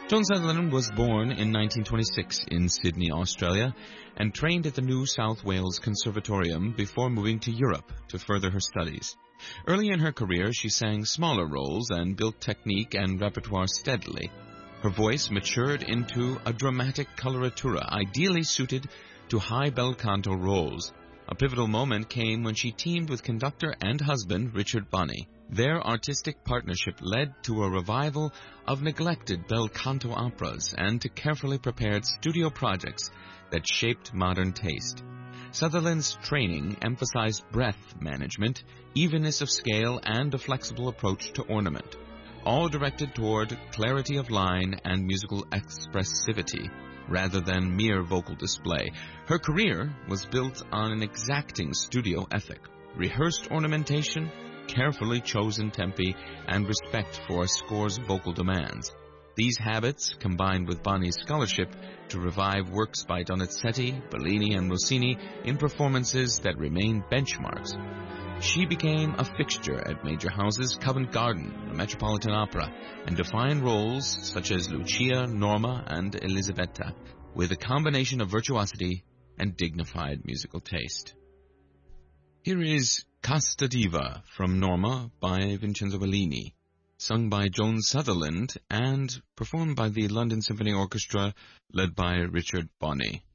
Joan Sutherland was born in 1926 in Sydney, Australia, and trained at the New South Wales Conservatorium before moving to Europe to further her studies. Early in her career, she sang smaller roles and built technique and repertoire steadily. Her voice matured into a dramatic coloratura, ideally suited to high bel canto roles. A pivotal moment came when she teamed with conductor and husband Richard Bonney. Their artistic partnership led to a revival of neglected bel canto operas and to carefully prepared studio projects that shaped modern taste. Sutherland's training emphasized breath management, evenness of scale, and a flexible approach to ornament, all directed toward clarity of line and musical expressivity rather than mere vocal display. Her career was built on an exacting studio ethic, rehearsed ornamentation, carefully chosen tempi, and respect for a score's vocal demands. These habits, combined with Bonney's scholarship, to revive works by Donizetti, Bellini, and Rossini in performances that remain benchmarks. She became a fixture at major houses, Covent Garden, the Metropolitan Opera, and defined roles such as Lucia, Norma, and Elisabetta, with a combination of virtuosity and dignified musical taste. Here is Casta Diva from Norma by Vincenzo Bellini, sung by Joan Sutherland and performed by the London Symphony Orchestra led by Richard Bonney.